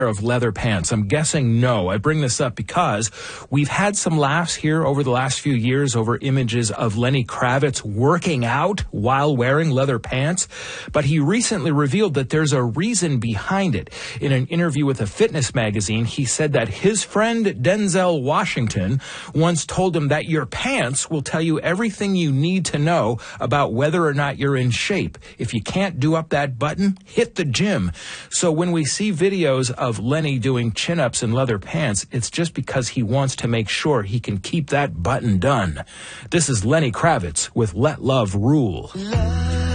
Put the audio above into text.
of leather pants? I'm guessing no. I bring this up because we've had some laughs here over the last few years over images of Lenny Kravitz working out while wearing leather pants, but he recently revealed that there's a reason behind it. In an interview with a fitness magazine, he said that his friend Denzel Washington once told him that your pants will tell you everything you need to know about whether or not you're in shape. If you can't do up that button, hit the gym. So when we see videos of Lenny doing chin-ups in leather pants, it's just because he wants to make sure he can keep that button done. This is Lenny Kravitz with Let Love Rule.